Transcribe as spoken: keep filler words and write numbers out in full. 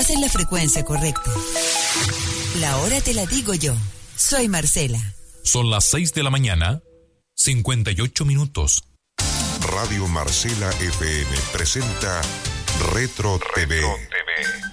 en la frecuencia correcta. La hora te la digo yo. Soy Marcela. Son las seis de la mañana, cincuenta y ocho minutos. Radio Marcela F M presenta Retro T V. Retro T V.